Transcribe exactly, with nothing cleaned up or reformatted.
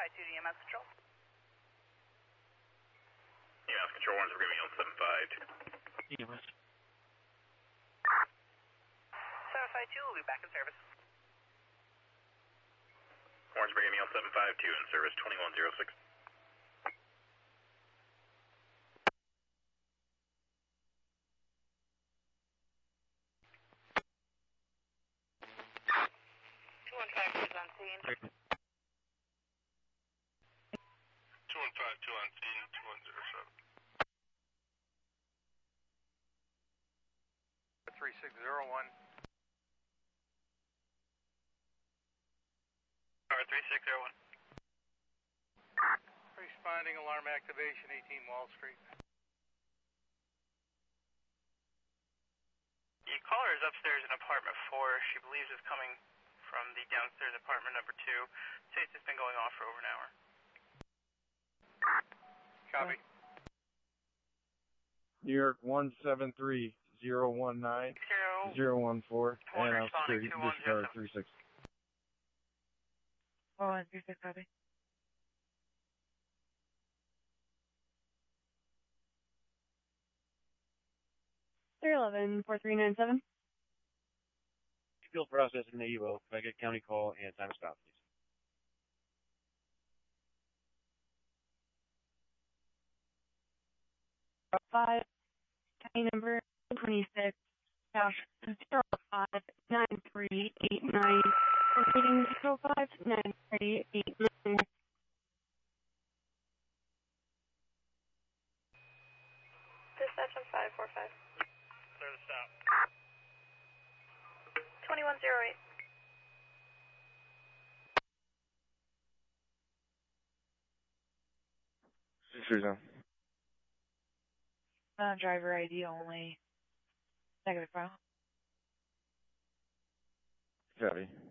five two to E M S Control. E M S Control, one's bringing me on seven five two. E M S. seven five two will be back in service. Orange bringing me on seven five two in service twenty-one oh six. two one five two is on scene. two one five two on scene, two one zero seven. three six zero one. three six zero one. Responding alarm activation, eighteen Wall Street. The caller is upstairs in apartment four. She believes it's coming from the downstairs apartment number two. Chase has been going off for over an hour. Copy. New York one seven three zero one nine zero one four and I'm security disregard three six. Oh, one three six, copy. three eleven four three nine seven. Field processing the Evo. Can I get county call and time of stop, please? Five, county number twenty-six, dash zero five nine three eight nine, repeating zero five nine three eight nine. Dispatch on five four five. Clear the stop. twenty-one oh eight. Sure, zone. Uh, driver I D only. Negative file. Copy.